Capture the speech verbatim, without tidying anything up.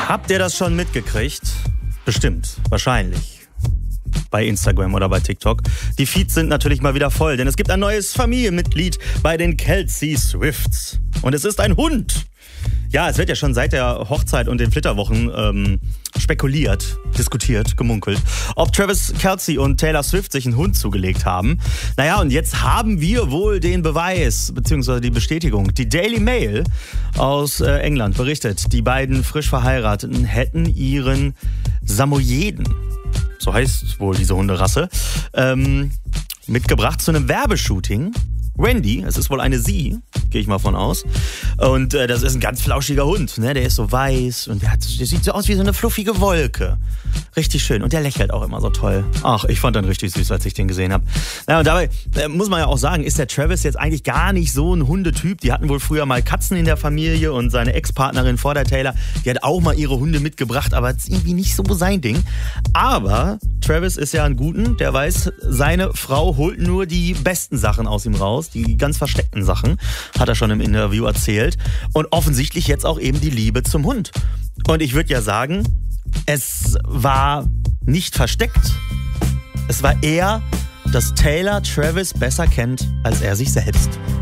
Habt ihr das schon mitgekriegt? Bestimmt, wahrscheinlich. Bei Instagram oder bei TikTok. Die Feeds sind natürlich mal wieder voll, denn es gibt ein neues Familienmitglied bei den Kelsey Swifts. Und es ist ein Hund. Ja, es wird ja schon seit der Hochzeit und den Flitterwochen ähm, spekuliert, diskutiert, gemunkelt, ob Travis Kelce und Taylor Swift sich einen Hund zugelegt haben. Naja, und jetzt haben wir wohl den Beweis, beziehungsweise die Bestätigung. Die Daily Mail aus äh, England berichtet, die beiden frisch Verheirateten hätten ihren Samoyeden, so heißt wohl diese Hunderasse, ähm, mitgebracht zu einem Werbeshooting. Wendy, es ist wohl eine Sie, gehe ich mal von aus. Und äh, das ist ein ganz flauschiger Hund, ne? Der ist so weiß und der, hat, der sieht so aus wie so eine fluffige Wolke. Richtig schön. Und der lächelt auch immer so toll. Ach, ich fand den richtig süß, als ich den gesehen habe. Ja, und dabei äh, muss man ja auch sagen, ist der Travis jetzt eigentlich gar nicht so ein Hundetyp. Die hatten wohl früher mal Katzen in der Familie und seine Ex-Partnerin vor der Taylor, die hat auch mal ihre Hunde mitgebracht, aber es ist irgendwie nicht so sein Ding. Aber Travis ist ja ein Guten, der weiß, seine Frau holt nur die besten Sachen aus ihm raus. Die ganz versteckten Sachen, hat er schon im Interview erzählt. Und offensichtlich jetzt auch eben die Liebe zum Hund. Und ich würde ja sagen, es war nicht versteckt. Es war eher, dass Taylor Travis besser kennt als er sich selbst.